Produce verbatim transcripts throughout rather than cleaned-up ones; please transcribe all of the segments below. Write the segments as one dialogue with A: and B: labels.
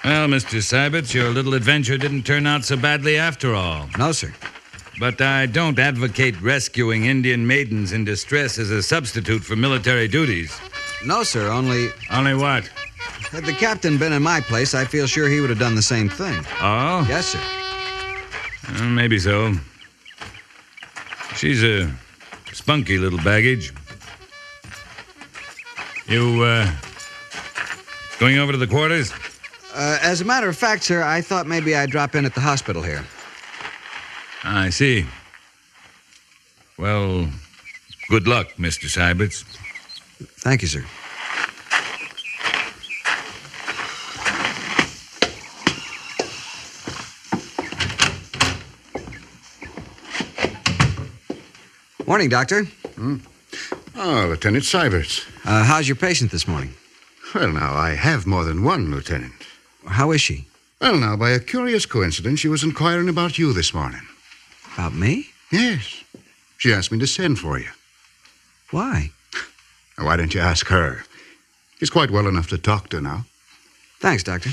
A: Well, Mister Syberts, your little adventure didn't turn out so badly after all.
B: No, sir.
A: But I don't advocate rescuing Indian maidens in distress as a substitute for military duties.
B: No, sir, only...
A: Only what?
B: Had the captain been in my place, I feel sure he would have done the same thing.
A: Oh?
B: Yes, sir.
A: Uh, maybe so. She's a spunky little baggage. You, uh, going over to the quarters?
B: Uh, as a matter of fact, sir, I thought maybe I'd drop in at the hospital here.
A: I see. Well, good luck, Mister Syberts.
B: Thank you, sir. Morning, Doctor.
C: Hmm? Oh, Lieutenant Syberts.
B: Uh, how's your patient this morning?
C: Well, now, I have more than one, Lieutenant.
B: How is she?
C: Well, now, by a curious coincidence, she was inquiring about you this morning.
B: About me?
C: Yes. She asked me to send for you.
B: Why?
C: Now, why don't you ask her? She's quite well enough to talk to now.
B: Thanks, Doctor.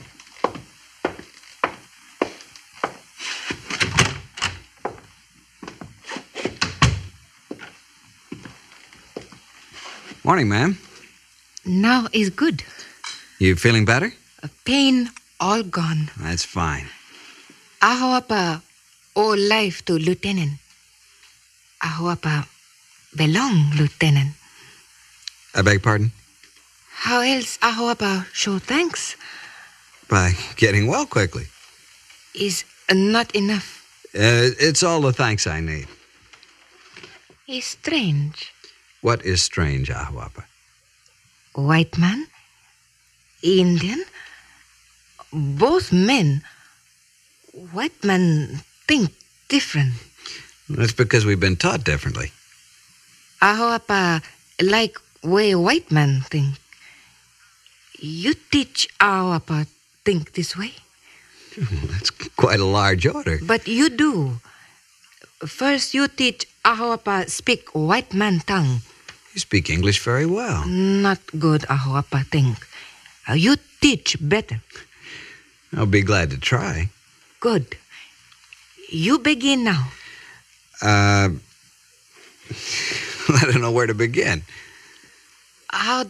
B: Morning, ma'am.
D: Now is good.
B: You feeling better?
D: Pain all gone.
B: That's fine.
D: Ahoapa all life to Lieutenant. Ahoapa belong, Lieutenant.
B: I beg pardon?
D: How else Ahoapa show thanks?
B: By getting well quickly.
D: Is not enough.
B: Uh, it's all the thanks I need.
D: Is strange.
B: What is strange, Ahuapa?
D: White man, Indian, both men. White man think different.
B: That's because we've been taught differently.
D: Ahoapa like way white man think. You teach Ahoapa think this way?
B: That's quite a large order.
D: But you do. First you teach Ahoapa speak white man tongue.
B: You speak English very well.
D: Not good, Ahoapa think. Uh, you teach better.
B: I'll be glad to try.
D: Good. You begin now.
B: Uh, I don't know where to begin.
D: How